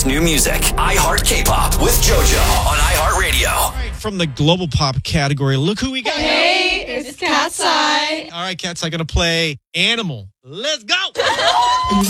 best new music. iHeart K-Pop with JoJo on iHeartRadio. All right, from the global pop category, look who we got. Hey, it's Cat's Eye. All right, Cat's Eye going to play Animal. Let's go.